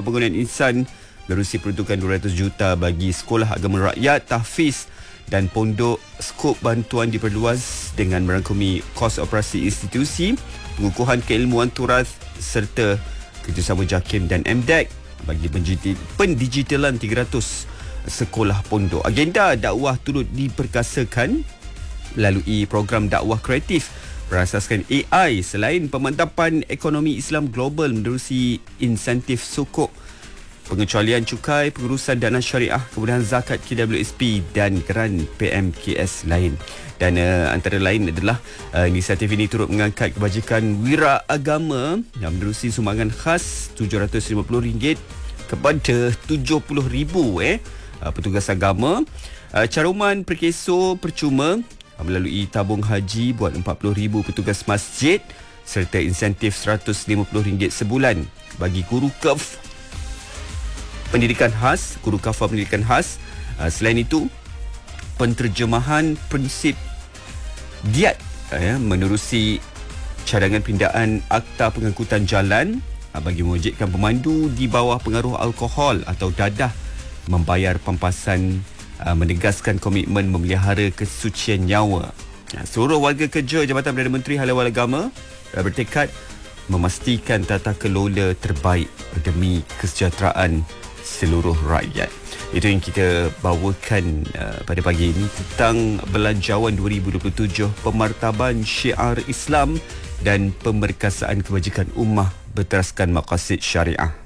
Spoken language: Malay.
Pembangunan Insan menerusi peruntukan 200 juta bagi sekolah agama rakyat, tahfiz dan pondok. Skop bantuan diperluas dengan merangkumi kos operasi institusi, pengukuhan keilmuan turas serta kerjasama JAKIM dan MDEC bagi pendigitalan 300 sekolah pondok. Agenda dakwah turut diperkasakan melalui program dakwah kreatif berasaskan AI selain pemantapan ekonomi Islam global menerusi insentif sukuk, pengecualian cukai, pengurusan dana syariah, kemudahan zakat KWSP dan geran PMKS lain. Dan antara lain adalah inisiatif ini turut mengangkat kebajikan wira agama yang menerusi sumbangan khas RM750 kepada 70,000 petugas agama, caruman perkeso percuma melalui tabung haji buat 40,000 petugas masjid serta insentif RM150 sebulan bagi guru kafa pendidikan khas. Selain itu, penterjemahan prinsip diat menerusi cadangan pindaan akta pengangkutan jalan bagi mewajibkan pemandu di bawah pengaruh alkohol atau dadah membayar pampasan, menegaskan komitmen memelihara kesucian nyawa. Seluruh warga kerja Jabatan Perdana Menteri Hal Ehwal Agama bertekad memastikan tata kelola terbaik demi kesejahteraan seluruh rakyat. Itu yang kita bawakan pada pagi ini tentang Belanjawan 2027, pemartaban syiar Islam dan pemerkasaan kebajikan ummah berteraskan maqasid syariah.